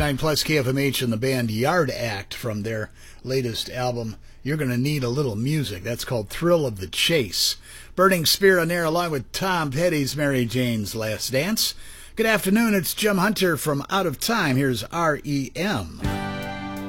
99 plus KFMH and the band Yard Act from their latest album, You're Gonna Need a Little Music. That's called Thrill of the Chase. Burning Spear on there along with Tom Petty's Mary Jane's Last Dance. Good afternoon, it's Jim Hunter from Out of Time. Here's REM.